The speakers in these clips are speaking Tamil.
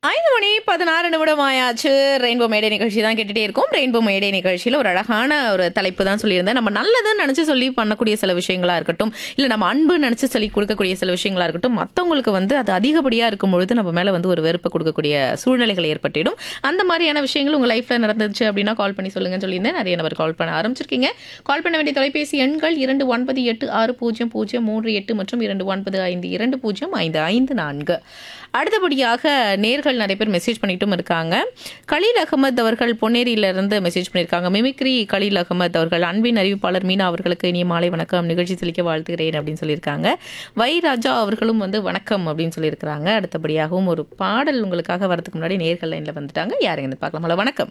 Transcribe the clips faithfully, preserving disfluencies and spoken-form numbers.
ஐந்து மணி பதினாறு நிமிடம் ஆயாச்சு. ரெயின்போ மேடை நிகழ்ச்சி தான் கேட்டுட்டே இருக்கும். ரெயின்போ மேடை நிகழ்ச்சியில் ஒரு அழகான ஒரு தலைப்பு தான் சொல்லியிருந்தேன். நம்ம நல்லதுன்னு நினச்சி சொல்லி பண்ணக்கூடிய சில விஷயங்களா இருக்கட்டும், இல்லை நம்ம அன்பு நினச்சி சொல்லி கொடுக்கக்கூடிய சில விஷயங்களா இருக்கட்டும், மற்றவங்களுக்கு வந்து அது அதிகப்படியாக இருக்கும் பொழுது நம்ம மேலே வந்து ஒரு வெறுப்பை கொடுக்கக்கூடிய சூழ்நிலைகள் ஏற்பட்டிடும். அந்த மாதிரியான விஷயங்கள் உங்கள் லைஃப்பில் நடந்துச்சு அப்படின்னா கால் பண்ணி சொல்லுங்கன்னு சொல்லியிருந்தேன். நிறைய நபர் கால் பண்ண ஆரம்பிச்சிருக்கீங்க. கால் பண்ண வேண்டிய தொலைபேசி எண்கள் இரண்டு ஒன்பது எட்டு ஆறு பூஜ்ஜியம் பூஜ்ஜியம் மூன்று எட்டு மற்றும் இரண்டு ஒன்பது ஐந்து இரண்டு பூஜ்ஜியம் ஐந்து ஐந்து நான்கு. அடுத்தபடியாக நேர்கள் நிறைய பேர் மெசேஜ் பண்ணிட்டும் இருக்காங்க. கலீல் அகமது அவர்கள் பொன்னேரியிலிருந்து மெசேஜ் பண்ணியிருக்காங்க. மிமிக்ரி கலீல் அகமது அவர்கள், அன்பின் அறிவிப்பாளர் மீனா அவர்களுக்கு இனிய மாலை வணக்கம், நிகழ்ச்சி செழிக்க வாழ்த்துகிறேன் அப்படின்னு சொல்லியிருக்காங்க. வை ராஜா அவர்களும் வந்து வணக்கம் அப்படின்னு சொல்லியிருக்கிறாங்க. அடுத்தபடியாகவும் ஒரு பாடல் உங்களுக்காக வரதுக்கு முன்னாடி நேர்கள் லைன்ல வந்துட்டாங்க. யாருங்க பார்க்கலாம். ஹலோ வணக்கம்.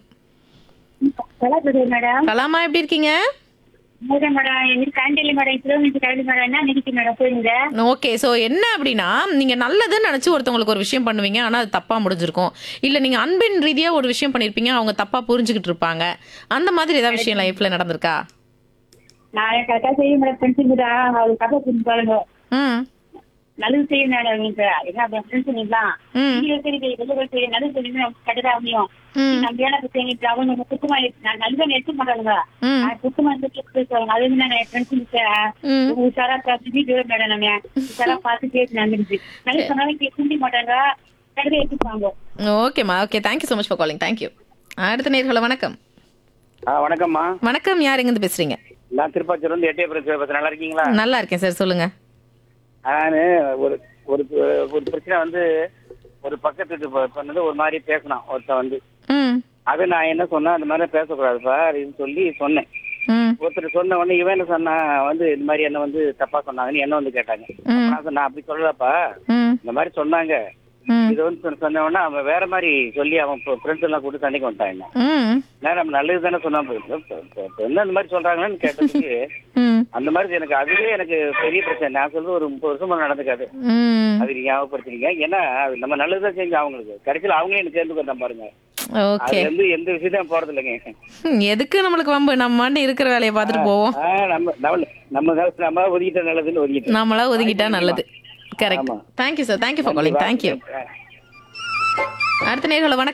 மேடம் கலாமா, எப்படி இருக்கீங்க? மேடம் எனக்கு கேண்டீன்ல மேடம் கிலோமீட்டர் கழிவு மேடம் என்ன நினைச்சு மேடம் போயிருங்க. ஓகே, ஸோ என்ன அப்படின்னா, நீங்கள் நல்லதுன்னு நினச்சி ஒருத்தவங்களுக்கு ஒரு விஷயம் பண்ணுவீங்க, ஆனால் அது தப்பாக முடிஞ்சிருக்கும். இல்லை நீங்கள் அன்பின் ரீதியாக ஒரு விஷயம் பண்ணியிருப்பீங்க, அவங்க தப்பாக புரிஞ்சுக்கிட்டு இருப்பாங்க. அந்த மாதிரி ஏதாவது விஷயம் லைஃப்பில் நடந்திருக்கா? நான் கரெக்டா செய்ய மேடம் ஃப்ரெண்ட்ஸுக்கு தான் அவளுக்கு கதை புரிஞ்சு பாருங்க. ம் நல்லது செய்ய மேடம் நீங்க என்ன ஃப்ரெண்ட்ஸ் நீங்களா ம் சரி வெளியே செய்ய நல்லது செய்ய கட்டதா அமையும். ம் நம்ம ஏன்னா செய்ய அவங்க குத்தமா நான் நல்லதான் எடுத்து மாட்டாங்க. ம் குத்தமா பேசுவாங்க. அது நான் ஃப்ரெண்ட்ஸ் ம் உஷாரா பேசி மேடம் நம்ம உஷாரா பார்த்து பேசி நடந்துருச்சு. நல்ல சொன்னாலும் குண்டி மாட்டாங்க, கட்டதை எடுத்துப்பாங்க. ஓகேம்மா, okay, thank you so much for calling. Thank you. அடுத்த நேர்களை வணக்கம். ஆ வணக்கம்மா. வணக்கம், யார் எங்கேருந்து பேசுறீங்க? நான் திருப்பாச்சூர்ல இருந்து எட்டே பிரச்சனை. நல்லா இருக்கீங்களா? நல்லா இருக்கேன் சார், சொல்லுங்க. நான் ஒரு ஒரு ஒரு பிரச்சனை வந்து ஒரு பக்கத்து வீட்டு பண்ணது ஒரு மாதிரி பேசினான் ஒருத்தன் வந்து. ம் அது நான் என்ன சொன்னேன், அந்த மாதிரி பேசக்கூடாதுப்பா அப்படின்னு சொல்லி சொன்னேன். ம் ஒருத்தர் சொன்ன உடனே இவன் என்ன சொன்னா வந்து இந்த மாதிரி என்ன வந்து தப்பா சொன்னாங்கன்னு என்ன வந்து கேட்டாங்க. ம் நான் சொன்னேன் அப்படி சொல்லலப்பா, ம் இந்த மாதிரி சொன்னாங்க. ம் இது வந்து சொன்ன- சொன்ன உடனே அவன் வேற மாதிரி சொல்லி அவன் ஃப்ரெண்ட்ஸ் எல்லாம் கூட்டு சண்டைக்கு வந்துட்டான். என்ன ம் நான் நம்ம நல்லது தானே சொன்னா என்ன இந்த மாதிரி சொல்றாங்கன்னு கேட்டதுக்கு ம் அந்த மாதிரி எனக்கு அதுவே எனக்கு பெரிய பிரச்சனை. நான் சொல்றது ஒரு முப்பது வருஷமா நடந்துக்காது. ம் அது நீங்க ஞாபகப்படுத்துறீங்க. ஏன்னா அது நம்ம நல்லதுதான் செஞ்சு அவங்களுக்கு கடைசியில் அவங்களே எனக்கு சேர்ந்து வந்தா பாருங்க. ஓகே. அது வந்து எந்த விஷயத்தையும் போறது இல்லைங்க. எதுக்கு நம்மளுக்கு வம்பு? நம்ம மாட்டு இருக்கிற வேலையை பார்த்துட்டு போவோம். ஆ, நம்ம நம்ம நம்ம காலத்துல நம்ம ஒதுக்கிட்ட நல்லதுன்னு ஒதுக்கிட்டோம். நம்மளா ஒதுக்கிட்டா நல்லது. கரெக்ட். ஆமா. Thank you sir, thank you for calling. Thank you. அடுத்த நேர்களை வணக்கம்.